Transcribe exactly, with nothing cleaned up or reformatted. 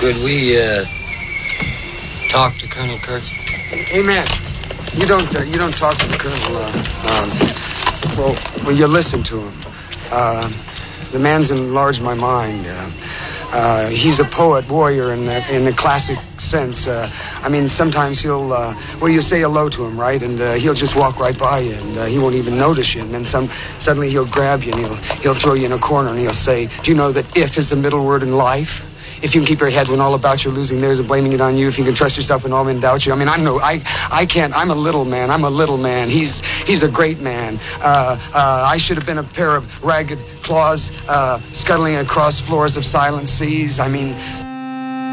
Could we, uh, talk to Colonel Kurtz? Hey, man, you don't, uh, you don't talk to the Colonel, uh, um, well, well, you listen to him. Uh, the man's enlarged my mind. Uh, uh, he's a poet, warrior in the, in the classic sense. Uh, I mean, sometimes he'll, uh, well, you say hello to him, right? And uh, he'll just walk right by you, and uh, he won't even notice you. And then some, suddenly he'll grab you, and he'll, he'll throw you in a corner, and he'll say, do you know that if is the middle word in life? If you can keep your head when all about you're losing theirs and blaming it on you, if you can trust yourself when all men doubt you. I mean, I know, I, I can't, I'm a little man, I'm a little man. He's, he's a great man. Uh, uh, I should have been a pair of ragged claws uh, scuttling across floors of silent seas. I mean...